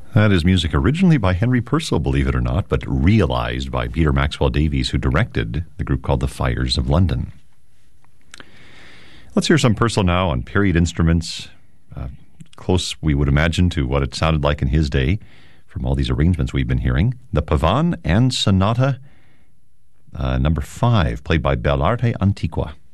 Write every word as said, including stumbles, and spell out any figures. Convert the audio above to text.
That is music originally by Henry Purcell, believe it or not, but realized by Peter Maxwell Davies, who directed the group called the Fires of London. Let's hear some Purcell now on period instruments, uh, close, we would imagine, to what it sounded like in his day from all these arrangements we've been hearing. The Pavan and Sonata uh, number five, played by Bellarte Antiqua.